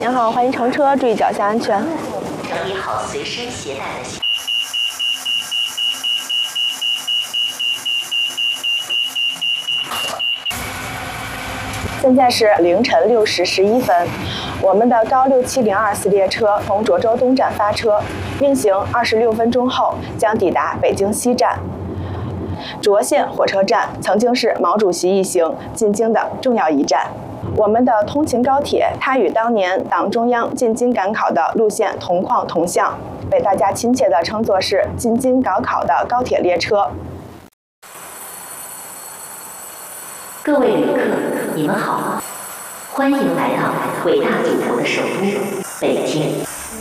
您好，欢迎乘车，注意脚下安全。 整理好随身携带的。 现在是凌晨6时11分，我们的高6702次列车从涿州东站发车，运行26分钟后将抵达北京西站。涿县火车站曾经是毛主席一行进京的重要一站。我们的通勤高铁，它与当年党中央进京赶考的路线同框同向，被大家亲切地称作是进京赶考的高铁列车。 各位旅客，你们好，欢迎来到伟大祖国的首都北京。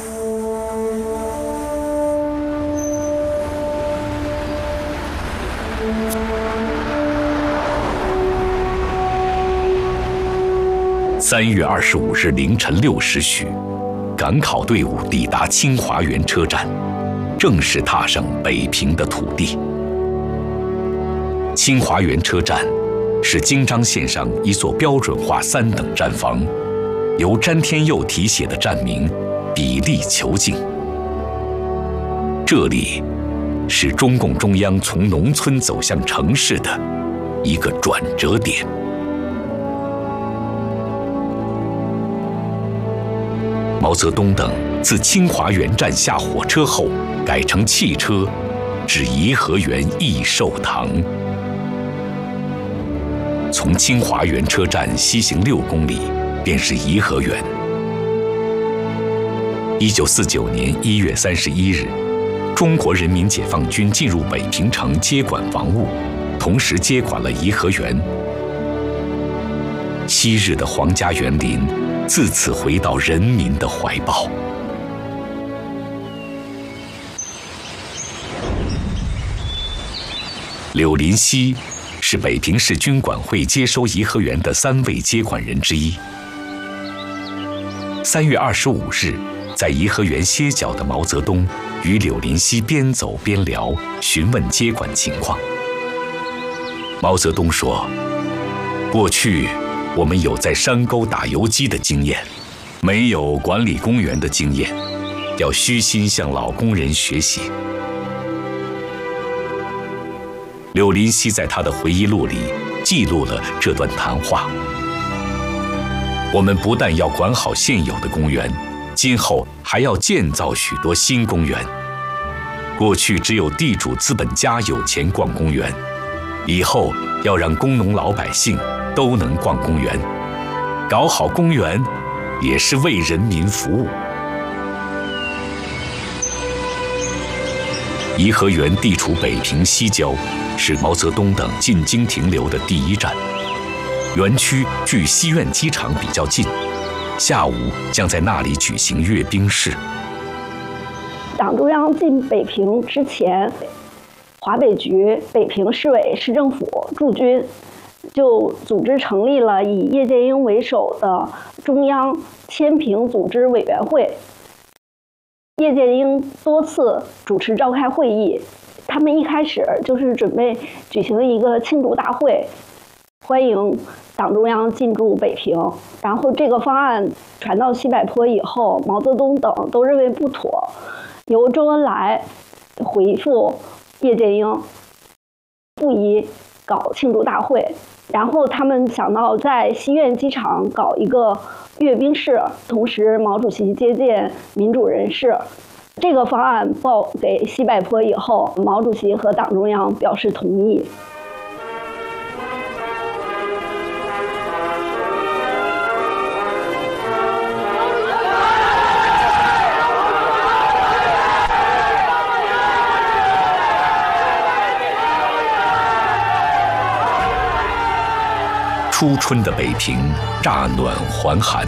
3月25日凌晨6时许，赶考队伍抵达清华园车站，正式踏上北平的土地。清华园车站是京张线上一座标准化3等站房，由詹天佑题写的站名砥砺求进。这里是中共中央从农村走向城市的一个转折点。毛泽东等自清华园站下火车后，改乘汽车至颐和园益寿堂。从清华园车站西行6公里，便是颐和园。1949年1月31日，中国人民解放军进入北平城接管防务，同时接管了颐和园。昔日的皇家园林自此回到人民的怀抱。柳林熙是北平市军管会接收颐和园的3位接管人之一。3月25日，在颐和园歇脚的毛泽东与柳林熙边走边聊，询问接管情况。毛泽东说：“过去我们有在山沟打游击的经验，没有管理公园的经验，要虚心向老工人学习。”柳林熙在他的回忆录里记录了这段谈话。我们不但要管好现有的公园，今后还要建造许多新公园。过去只有地主资本家有钱逛公园，以后要让工农老百姓都能逛公园，搞好公园也是为人民服务。颐和园地处北平西郊，是毛泽东等进京停留的第一站。园区距西苑机场比较近，下午将在那里举行阅兵式。 党中央进北平之前，华北局、北平市委市政府驻军就组织成立了以叶剑英为首的中央迁平组织委员会。叶剑英多次主持召开会议，他们一开始就是准备举行一个庆祝大会，欢迎党中央进驻北平。然后这个方案传到西柏坡以后，毛泽东等都认为不妥，由周恩来回复叶剑英，不宜搞庆祝大会。然后他们想到在西苑机场搞一个阅兵式，同时毛主席接见民主人士。这个方案报给西柏坡以后，毛主席和党中央表示同意。 初春的北平乍暖还寒，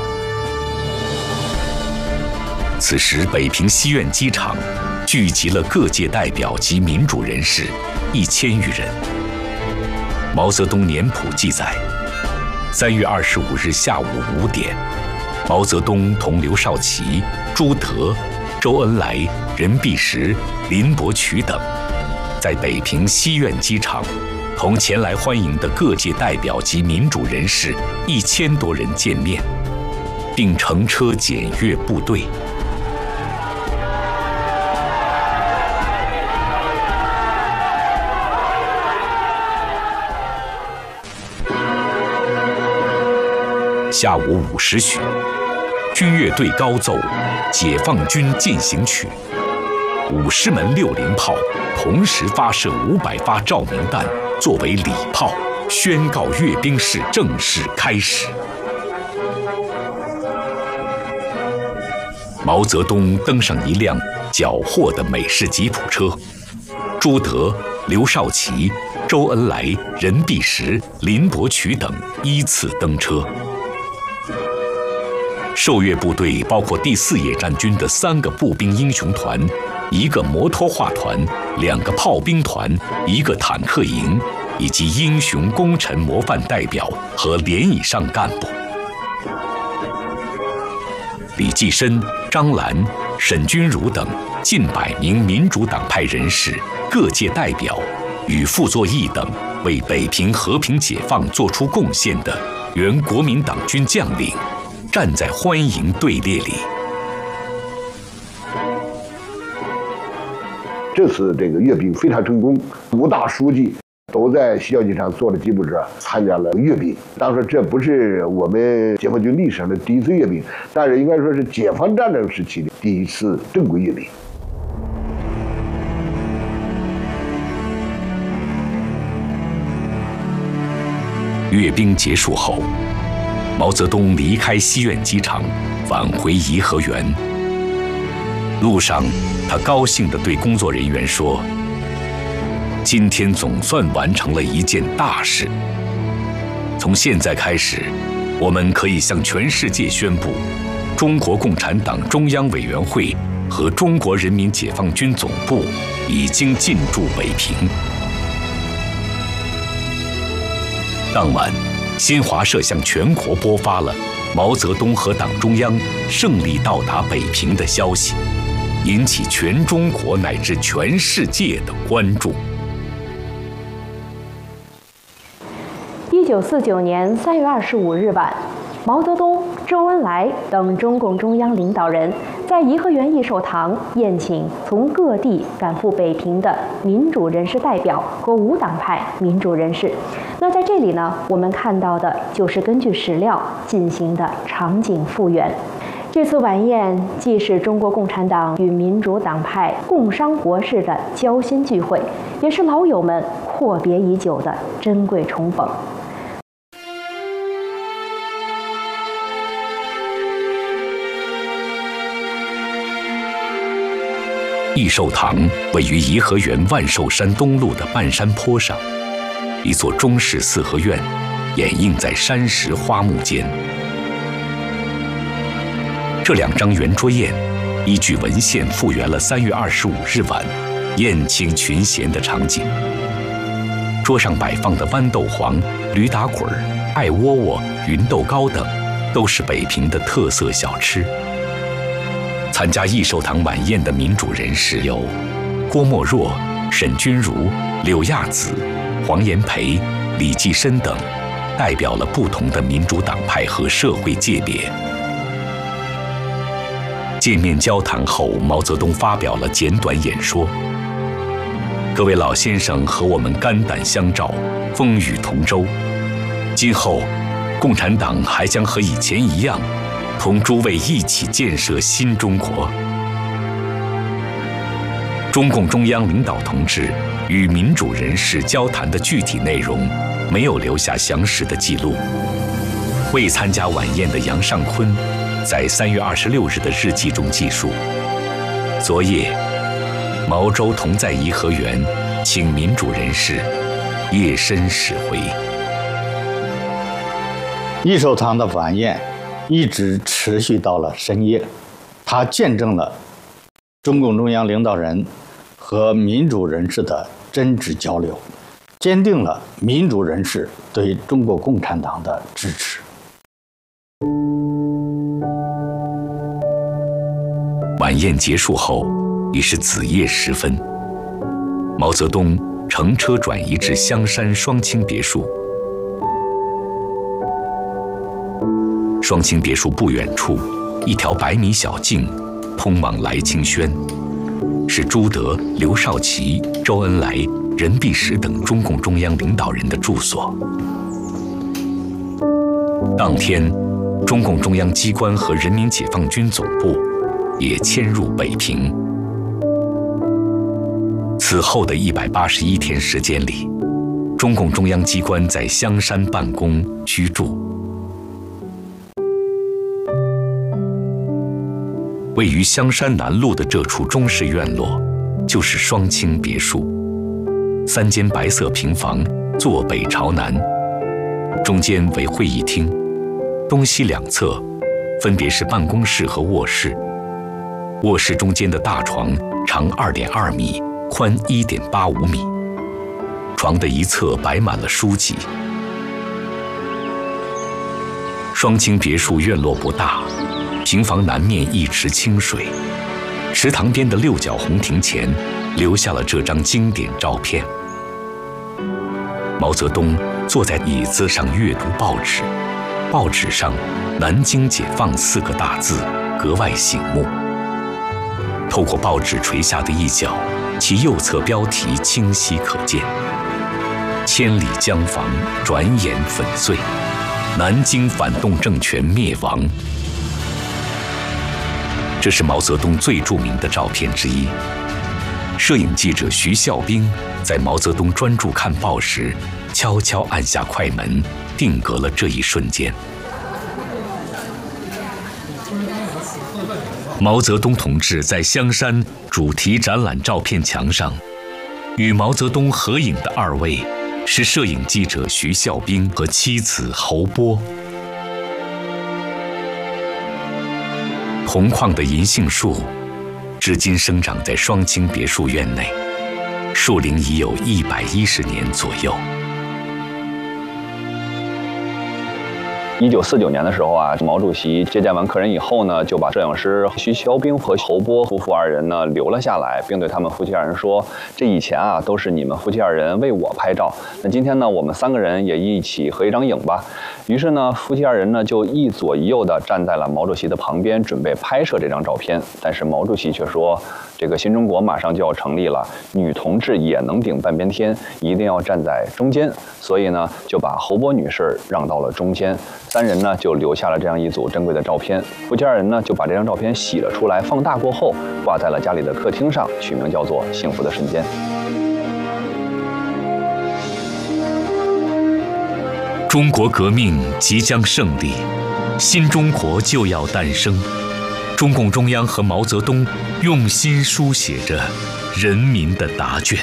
此时北平西苑机场聚集了各界代表及民主人士1000余人。毛泽东年谱记载，3月25日下午5点，毛泽东同刘少奇、朱德、周恩来、任弼时、林伯渠等在北平西苑机场同前来欢迎的各界代表及民主人士1000多人见面。 并乘车检阅部队。下午5时许，军乐队高奏《解放军进行曲》，50门60炮同时发射500发照明弹作为礼炮，宣告阅兵式正式开始。毛泽东登上一辆缴获的美式吉普车，朱德、刘少奇、周恩来、任弼时、林伯渠等依次登车。受阅部队包括第4野战军的3个步兵英雄团、1个摩托化团、2个炮兵团、1个坦克营，以及英雄功臣模范代表和连以上干部。李济深、张澜、沈钧儒等近100名民主党派人士、各界代表与傅作义等为北平和平解放做出贡献的原国民党军将领，站在欢迎队列里。 这次这个阅兵非常成功，5大书记都在西郊机场坐了吉普车参加了阅兵。当时这不是我们解放军历史上的第一次阅兵，但是应该说是解放战争时期的第一次正规阅兵。 阅兵结束后，毛泽东离开西苑机场，返回颐和园。路上，他高兴地对工作人员说：“今天总算完成了一件大事。从现在开始，我们可以向全世界宣布，中国共产党中央委员会和中国人民解放军总部已经进驻北平。”当晚，新华社向全国播发了毛泽东和党中央胜利到达北平的消息，引起全中国乃至全世界的关注。 1949年3月25日晚，毛泽东、周恩来等中共中央领导人在颐和园益寿堂宴请从各地赶赴北平的民主人士代表和无党派民主人士。那在这里呢，我们看到的就是根据史料进行的场景复原。这次晚宴既是中国共产党与民主党派共商国事的交心聚会，也是老友们阔别已久的珍贵重逢。 益寿堂位于颐和园万寿山东路的半山坡上，一座中式四合院，掩映在山石花木间。这2张圆桌宴，依据文献复原了3月25日晚宴请群贤的场景。桌上摆放的豌豆黄、驴打滚、艾窝窝、芸豆糕等，都是北平的特色小吃。参加益寿堂晚宴的民主人士有郭沫若、沈钧儒、柳亚子、黄炎培、李济深等，代表了不同的民主党派和社会界别。见面交谈后，毛泽东发表了简短演说：“各位老先生和我们肝胆相照，风雨同舟。今后，共产党还将和以前一样，同诸位一起建设新中国。”中共中央领导同志与民主人士交谈的具体内容没有留下详实的记录。未参加晚宴的杨尚昆在3月26日的日记中记述：昨夜，毛周同在颐和园，请民主人士夜深时回。 益寿堂的晚宴一直持续到了深夜，它见证了中共中央领导人和民主人士的真挚交流，坚定了民主人士对中国共产党的支持。 晚宴结束后，已是子夜时分。毛泽东乘车转移至香山双清别墅。 双清别墅不远处，一条100米小径通往来清轩，是朱德、刘少奇、周恩来、任弼时等中共中央领导人的住所。当天，中共中央机关和人民解放军总部也迁入北平。此后的181天时间里，中共中央机关在香山办公居住。位于香山南路的这处中式院落，就是双清别墅。3间白色平房，坐北朝南，中间为会议厅，东西两侧分别是办公室和卧室。卧室中间的大床长2.2米，宽1.85米，床的一侧摆满了书籍。双清别墅院落不大，平房南面一池清水，池塘边的6角红亭前留下了这张经典照片。毛泽东坐在椅子上阅读报纸，报纸上“南京解放”4个大字格外醒目。透过报纸垂下的一角，其右侧标题清晰可见：“千里江防，转眼粉碎，南京反动政权灭亡。”这是毛泽东最著名的照片之一。摄影记者徐孝兵在毛泽东专注看报时，悄悄按下快门，定格了这一瞬间。毛泽东同志在香山主题展览照片墙上，与毛泽东合影的2位是摄影记者徐孝兵和妻子侯波。红框的银杏树，至今生长在双清别墅院内，树龄已有110年左右。 1949年的时候啊，毛主席接见完客人以后呢，就把摄影师徐孝兵和侯波夫妇2人呢留了下来，并对他们夫妻2人说：“这以前啊都是你们夫妻2人为我拍照，那今天呢我们3个人也一起合一张影吧。”于是呢，夫妻2人呢就一左一右的站在了毛主席的旁边，准备拍摄这张照片。但是毛主席却说：“这个新中国马上就要成立了，女同志也能顶半边天，一定要站在中间。”所以呢，就把侯波女士让到了中间。3人呢就留下了这样一组珍贵的照片。夫妻2人呢就把这张照片洗了出来，放大过后挂在了家里的客厅上，取名叫做《幸福的瞬间》。 中国革命即将胜利，新中国就要诞生。中共中央和毛泽东用心书写着人民的答卷。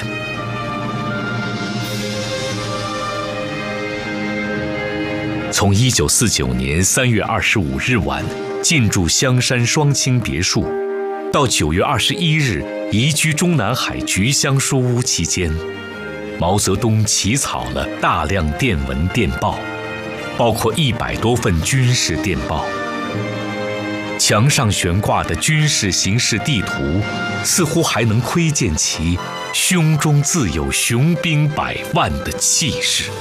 从1949年3月25日晚进驻香山双清别墅，到9月21日移居中南海菊香书屋期间，毛泽东起草了大量电文电报，包括100多份军事电报。墙上悬挂的军事形势地图，似乎还能窥见其胸中自有雄兵100万的气势。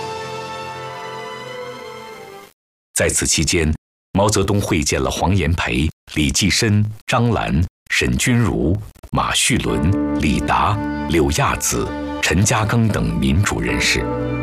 在此期间，毛泽东会见了黄炎培、李济深、张澜、沈钧儒、马叙伦、李达、柳亚子、陈嘉庚等民主人士。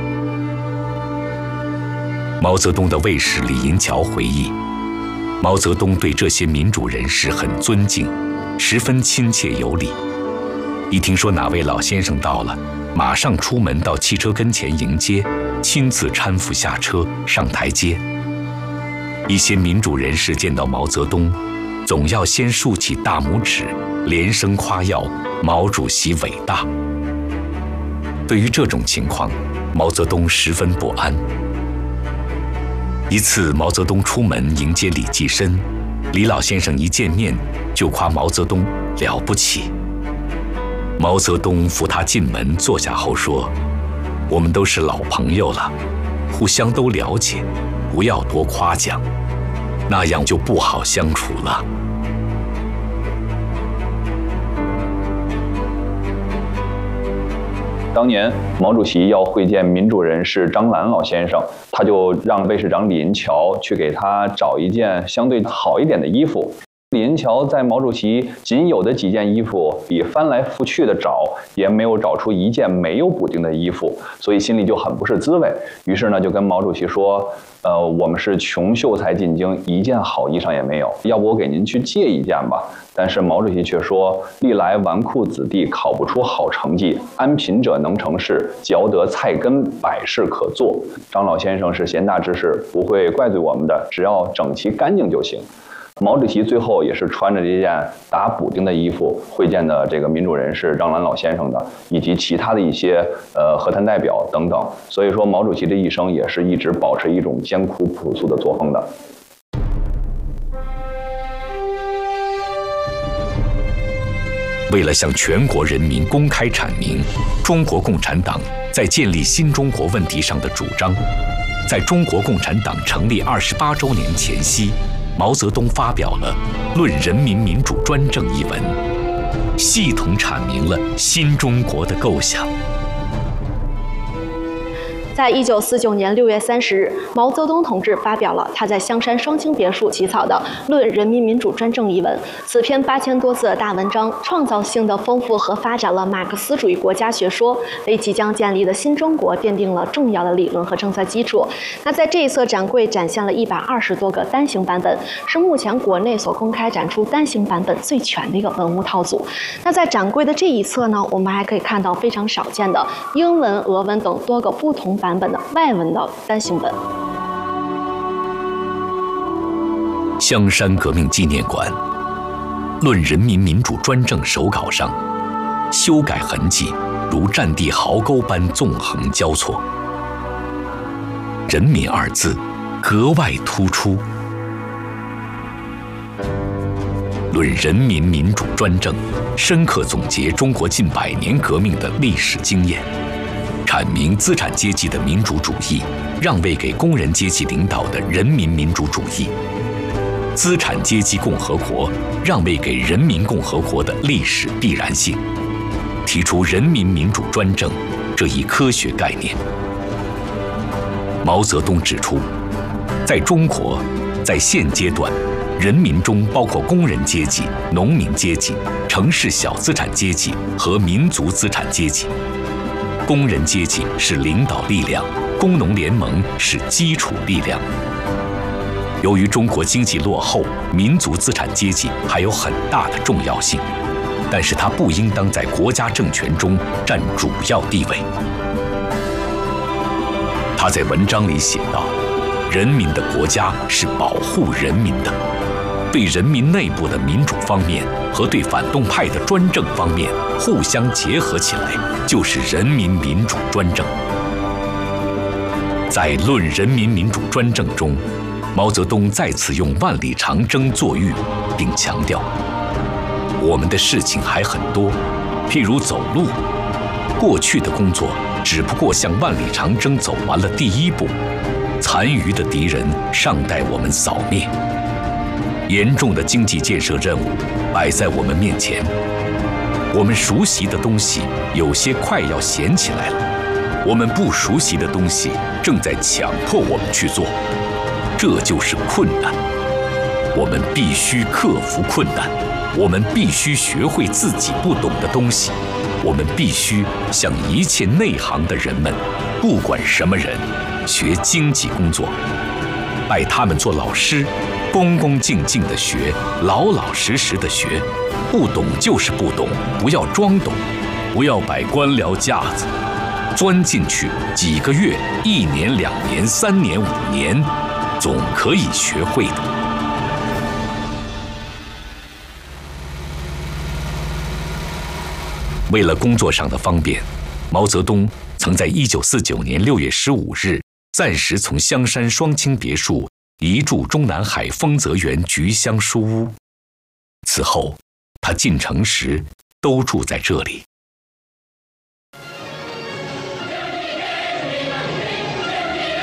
毛泽东的卫士李银桥回忆，毛泽东对这些民主人士很尊敬，十分亲切有礼。一听说哪位老先生到了，马上出门到汽车跟前迎接，亲自搀扶下车上台阶。一些民主人士见到毛泽东，总要先竖起大拇指，连声夸耀毛主席伟大。对于这种情况，毛泽东十分不安。一次，毛泽东出门迎接李济深，李老先生一见面就夸毛泽东了不起。毛泽东扶他进门坐下后说：“我们都是老朋友了，互相都了解，不要多夸奖，那样就不好相处了。” 当年毛主席要会见民主人士张澜老先生，他就让卫士长李银桥去给他找一件相对好一点的衣服。李银桥在毛主席仅有的几件衣服里翻来覆去的找，也没有找出一件没有补丁的衣服，所以心里就很不是滋味。于是呢，就跟毛主席说：“我们是穷秀才进京，一件好衣裳也没有，要不我给您去借一件吧。”但是毛主席却说：“历来纨绔子弟考不出好成绩，安贫者能成事，嚼得菜根，百事可做。张老先生是贤达之士，不会怪罪我们的，只要整齐干净就行。”毛主席最后也是穿着这件打补丁的衣服会见的这个民主人士张澜老先生的，以及其他的一些和谈代表等等。所以说，毛主席这一生也是一直保持一种艰苦朴素的作风的。 为了向全国人民公开阐明中国共产党在建立新中国问题上的主张，在中国共产党成立28周年前夕，毛泽东发表了《论人民民主专政》一文，系统阐明了新中国的构想。 在1949年6月30日，毛泽东同志发表了他在香山双清别墅起草的《论人民民主专政》一文。此篇8000多字的大文章，创造性的丰富和发展了马克思主义国家学说，为即将建立的新中国奠定了重要的理论和政策基础。那在这一侧展柜展现了120多个单行版本，是目前国内所公开展出单行版本最全的一个文物套组。那在展柜的这一侧呢，我们还可以看到非常少见的英文、俄文等多个不同版本的外文的单行本。 香山革命纪念馆《论人民民主专政》手稿上，修改痕迹如战地壕沟般纵横交错，人民二字格外突出。论人民民主专政，深刻总结中国近100年革命的历史经验，阐明资产阶级的民主主义让位给工人阶级领导的人民民主主义，资产阶级共和国让位给人民共和国的历史必然性，提出人民民主专政这一科学概念。毛泽东指出，在中国，在现阶段，人民中包括工人阶级、农民阶级、城市小资产阶级和民族资产阶级。工人阶级是领导力量，工农联盟是基础力量。由于中国经济落后，民族资产阶级还有很大的重要性，但是它不应当在国家政权中占主要地位。他在文章里写道：“人民的国家是保护人民的，对人民内部的民主方面和对反动派的专政方面互相结合起来，就是人民民主专政。”在《论人民民主专政》中，毛泽东再次用万里长征作喻，并强调，我们的事情还很多，譬如走路，过去的工作只不过像万里长征走完了第一步，残余的敌人尚待我们扫灭。严重的经济建设任务摆在我们面前，我们熟悉的东西有些快要闲起来了，我们不熟悉的东西正在强迫我们去做，这就是困难。我们必须克服困难，我们必须学会自己不懂的东西，我们必须向一切内行的人们，不管什么人，学经济工作，拜他们做老师，恭恭敬敬地学，老老实实地学，不懂就是不懂，不要装懂，不要摆官僚架子，钻进去几个月、1年、2年、3年、5年，总可以学会的。为了工作上的方便，毛泽东曾在1949年6月15日暂时从香山双清别墅移驻中南海丰泽园菊香书屋。此后，他进城时都住在这里。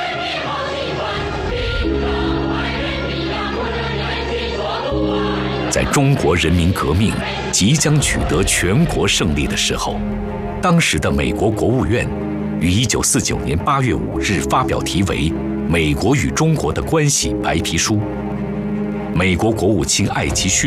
在在中国人民革命即将取得全国胜利的时候，当时的美国国务院于1949年8月5日发表题为《美国与中国的关系白皮书》。美国国务卿艾奇逊